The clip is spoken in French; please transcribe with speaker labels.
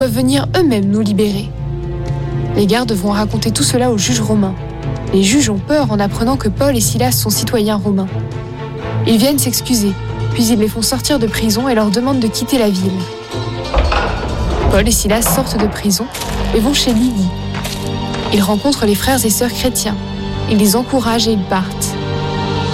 Speaker 1: peuvent venir eux-mêmes nous libérer. Les gardes vont raconter tout cela aux juges romains. Les juges ont peur en apprenant que Paul et Silas sont citoyens romains. Ils viennent s'excuser, puis ils les font sortir de prison et leur demandent de quitter la ville. Paul et Silas sortent de prison et vont chez Lydie. Ils rencontrent les frères et sœurs chrétiens. Ils les encouragent et ils partent.